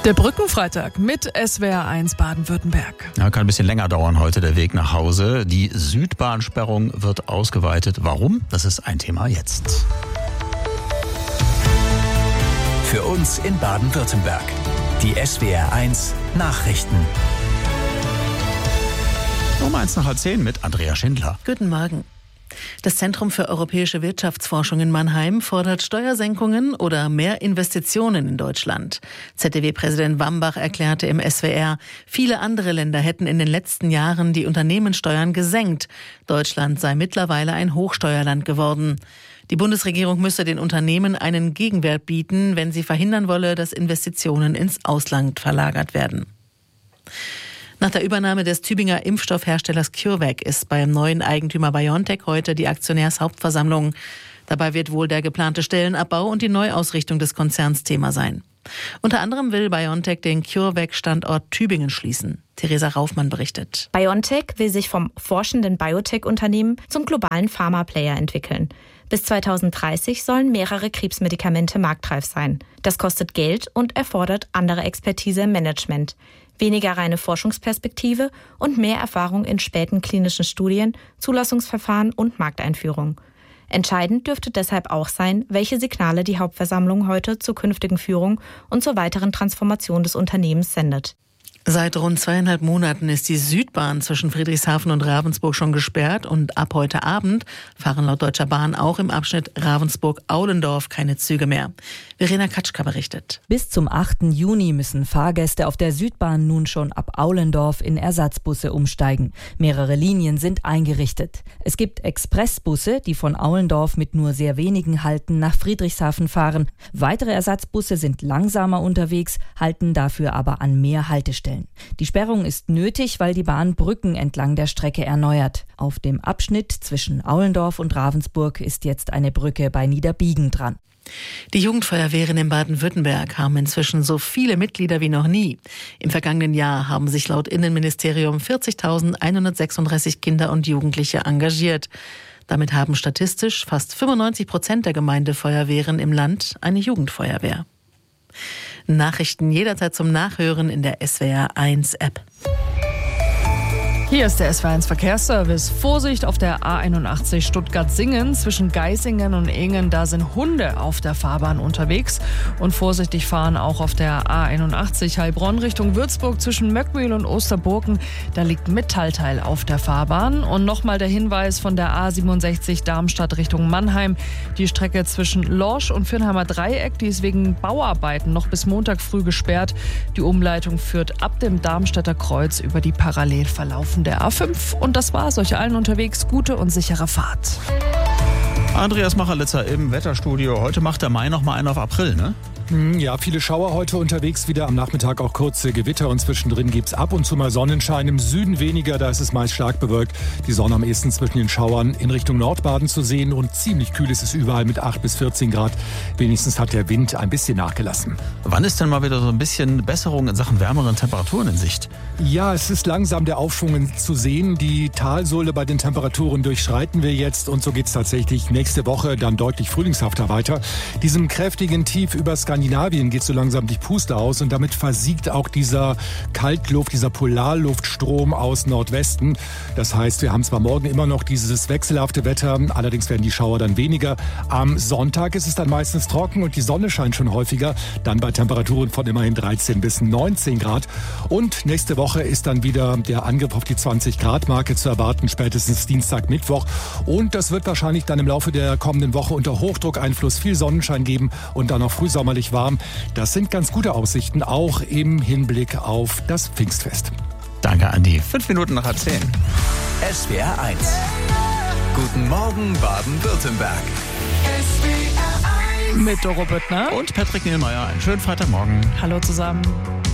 Der Brückenfreitag mit SWR1 Baden-Württemberg. Ja, kann ein bisschen länger dauern heute der Weg nach Hause. Die Südbahnsperrung wird ausgeweitet. Warum? Das ist ein Thema jetzt. Für uns in Baden-Württemberg. Die SWR1 Nachrichten. Um 1:10 mit Andrea Schindler. Guten Morgen. Das Zentrum für europäische Wirtschaftsforschung in Mannheim fordert Steuersenkungen oder mehr Investitionen in Deutschland. ZDW-Präsident Wambach erklärte im SWR, viele andere Länder hätten in den letzten Jahren die Unternehmenssteuern gesenkt. Deutschland sei mittlerweile ein Hochsteuerland geworden. Die Bundesregierung müsse den Unternehmen einen Gegenwert bieten, wenn sie verhindern wolle, dass Investitionen ins Ausland verlagert werden. Nach der Übernahme des Tübinger Impfstoffherstellers CureVac ist beim neuen Eigentümer BioNTech heute die Aktionärshauptversammlung. Dabei wird wohl der geplante Stellenabbau und die Neuausrichtung des Konzerns Thema sein. Unter anderem will BioNTech den CureVac-Standort Tübingen schließen. Theresa Raufmann berichtet. BioNTech will sich vom forschenden Biotech-Unternehmen zum globalen Pharma-Player entwickeln. Bis 2030 sollen mehrere Krebsmedikamente marktreif sein. Das kostet Geld und erfordert andere Expertise im Management. Weniger reine Forschungsperspektive und mehr Erfahrung in späten klinischen Studien, Zulassungsverfahren und Markteinführung. Entscheidend dürfte deshalb auch sein, welche Signale die Hauptversammlung heute zur künftigen Führung und zur weiteren Transformation des Unternehmens sendet. Seit rund 2,5 Monaten ist die Südbahn zwischen Friedrichshafen und Ravensburg schon gesperrt und ab heute Abend fahren laut Deutscher Bahn auch im Abschnitt Ravensburg-Aulendorf keine Züge mehr. Verena Katschka berichtet. Bis zum 8. Juni müssen Fahrgäste auf der Südbahn nun schon ab Aulendorf in Ersatzbusse umsteigen. Mehrere Linien sind eingerichtet. Es gibt Expressbusse, die von Aulendorf mit nur sehr wenigen Halten nach Friedrichshafen fahren. Weitere Ersatzbusse sind langsamer unterwegs, halten dafür aber an mehr Haltestellen. Die Sperrung ist nötig, weil die Bahn Brücken entlang der Strecke erneuert. Auf dem Abschnitt zwischen Aulendorf und Ravensburg ist jetzt eine Brücke bei Niederbiegen dran. Die Jugendfeuerwehren in Baden-Württemberg haben inzwischen so viele Mitglieder wie noch nie. Im vergangenen Jahr haben sich laut Innenministerium 40.136 Kinder und Jugendliche engagiert. Damit haben statistisch fast 95% der Gemeindefeuerwehren im Land eine Jugendfeuerwehr. Nachrichten jederzeit zum Nachhören in der SWR1-App. Hier ist der SWR1 Verkehrsservice. Vorsicht auf der A81 Stuttgart-Singen zwischen Geisingen und Ingen. Da sind Hunde auf der Fahrbahn unterwegs. Und vorsichtig fahren auch auf der A81 Heilbronn Richtung Würzburg zwischen Möckmühl und Osterburgen. Da liegt Metallteil auf der Fahrbahn. Und nochmal der Hinweis von der A67 Darmstadt Richtung Mannheim. Die Strecke zwischen Lorsch und Viernheimer Dreieck, die ist wegen Bauarbeiten noch bis Montag früh gesperrt. Die Umleitung führt ab dem Darmstädter Kreuz über die parallel verlaufende der A5. Und das war's. Euch allen unterwegs gute und sichere Fahrt. Andreas Machelitzer im Wetterstudio. Heute macht der Mai noch mal einen auf April, ne? Ja, viele Schauer heute unterwegs wieder. Am Nachmittag auch kurze Gewitter und zwischendrin gibt's ab und zu mal Sonnenschein. Im Süden weniger, da ist es meist stark bewölkt. Die Sonne am ehesten zwischen den Schauern in Richtung Nordbaden zu sehen und ziemlich kühl ist es überall mit 8 bis 14 Grad. Wenigstens hat der Wind ein bisschen nachgelassen. Wann ist denn mal wieder so ein bisschen Besserung in Sachen wärmeren Temperaturen in Sicht? Ja, es ist langsam der Aufschwung zu sehen. Die Talsohle bei den Temperaturen durchschreiten wir jetzt und so geht's tatsächlich nächste Woche dann deutlich frühlingshafter weiter. Diesem kräftigen Tief über Skandinavien geht so langsam die Puste aus und damit versiegt auch dieser Kaltluft, dieser Polarluftstrom aus Nordwesten. Das heißt, wir haben zwar morgen immer noch dieses wechselhafte Wetter, allerdings werden die Schauer dann weniger. Am Sonntag ist es dann meistens trocken und die Sonne scheint schon häufiger, dann bei Temperaturen von immerhin 13 bis 19 Grad. Und nächste Woche ist dann wieder der Angriff auf die 20-Grad-Marke zu erwarten, spätestens Dienstag, Mittwoch. Und das wird wahrscheinlich dann im Laufe der kommenden Woche unter Hochdruckeinfluss viel Sonnenschein geben und dann auch frühsommerlich warm. Das sind ganz gute Aussichten, auch im Hinblick auf das Pfingstfest. Danke, Andi. 5 Minuten nach 10. SWR1. Guten Morgen, Baden-Württemberg. Mit Doro Büttner Und Patrick Niehlmeier. Einen schönen Freitagmorgen. Hallo zusammen.